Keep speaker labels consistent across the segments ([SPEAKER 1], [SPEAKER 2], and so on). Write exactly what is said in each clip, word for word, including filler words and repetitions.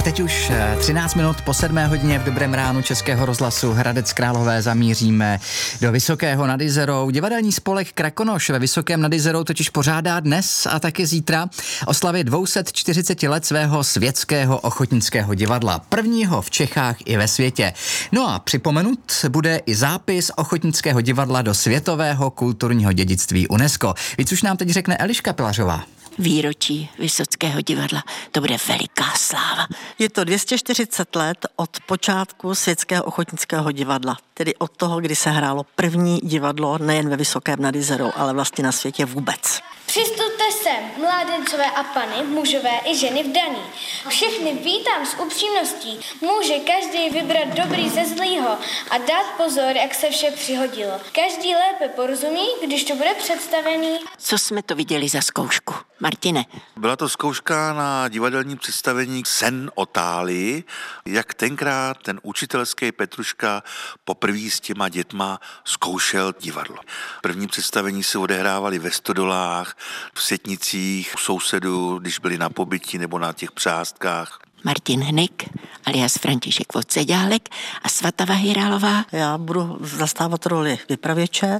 [SPEAKER 1] teď už třináct minut po sedmé hodině v Dobrém ránu Českého rozhlasu Hradec Králové zamíříme do Vysokého nad Jizerou. Divadelní spolek Krakonoš ve Vysokém nad Jizerou totiž pořádá dnes a taky zítra oslavy dvě stě čtyřicet let svého světského ochotnického divadla. Prvního v Čechách i ve světě. No a připomenut bude i zápis ochotnického divadla do světového kulturního dědictví UNESCO. Víc už nám teď řekne Eliška Pilařová.
[SPEAKER 2] Výročí Vysockého divadla. To bude veliká sláva.
[SPEAKER 3] Je to dvě stě čtyřicet let od počátku světského ochotnického divadla. Tedy od toho, kdy se hrálo první divadlo nejen ve Vysokém nad Jizerou, ale vlastně na světě vůbec.
[SPEAKER 4] Přistupte sem, mládencové a pany, mužové i ženy vdaní. Všechny vítám s upřímností. Může každý vybrat dobrý ze zlýho a dát pozor, jak se vše přihodilo. Každý lépe porozumí, když to bude představený.
[SPEAKER 2] Co jsme to viděli za zkoušku? Martine.
[SPEAKER 5] Byla to zkouška na divadelní představení Sen Otálii, jak tenkrát ten učitelský Petruška poprvé s těma dětma zkoušel divadlo. První představení se odehrávaly ve Stodolách, v Setnicích, u sousedů, když byli na pobytí nebo na těch přástkách.
[SPEAKER 2] Martin Hnek, alias František Vodseďálek a Svatava Hyrálová.
[SPEAKER 3] Já budu zastávat roli vypravěče.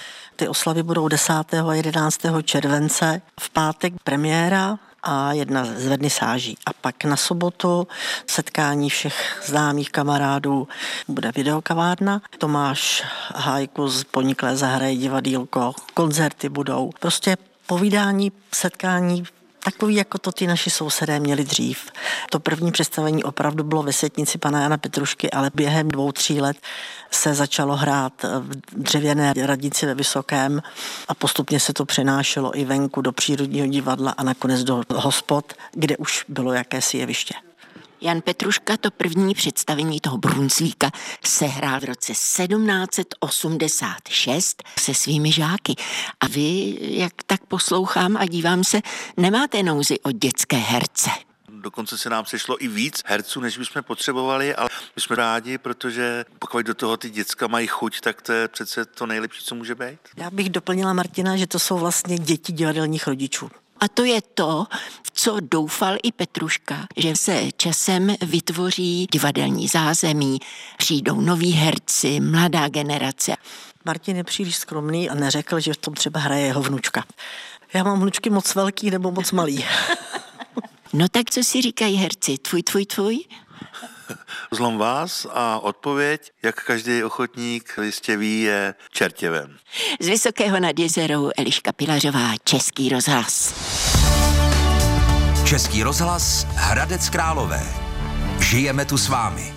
[SPEAKER 3] Ty oslavy budou desátého a jedenáctého července, v pátek premiéra a jedna z vernisáží. A pak na sobotu setkání všech známých kamarádů, bude videokavárna. Tomáš Hájku z Poniklé zahraje divadýlko, koncerty budou. Prostě povídání, setkání, takový, jako to ty naši sousedé měli dřív. To první představení opravdu bylo ve Setnici pana Jana Petrušky, ale během dvou, tří let se začalo hrát v dřevěné radnici ve Vysokém a postupně se to přenášelo i venku do přírodního divadla a nakonec do hospod, kde už bylo jakési jeviště.
[SPEAKER 2] Jan Petruška to první představení toho Brunsvíka sehrál v roce sedmnáct set osmdesát šest se svými žáky. A vy, jak tak poslouchám a dívám se, nemáte nouzi od dětské herce.
[SPEAKER 5] Dokonce se nám sešlo i víc herců, než bychom potřebovali, ale my jsme rádi, protože pokud do toho ty děcka mají chuť, tak to je přece to nejlepší, co může být.
[SPEAKER 3] Já bych doplnila Martina, že to jsou vlastně děti divadelních rodičů.
[SPEAKER 2] A to je to, v co doufal i Petruška, že se časem vytvoří divadelní zázemí, přijdou noví herci, mladá generace.
[SPEAKER 3] Martin je příliš skromný a neřekl, že v tom třeba hraje jeho vnučka. Já mám vnučky moc velký nebo moc malý.
[SPEAKER 2] No tak co si říkají herci? Tvůj, tvůj, tvůj?
[SPEAKER 5] Zlom vás a odpověď, jak každý ochotník jistě ví, je čertěvem.
[SPEAKER 2] Z Vysokého nad Jizerou Eliška Pilařová, Český rozhlas.
[SPEAKER 6] Český rozhlas Hradec Králové. Žijeme tu s vámi.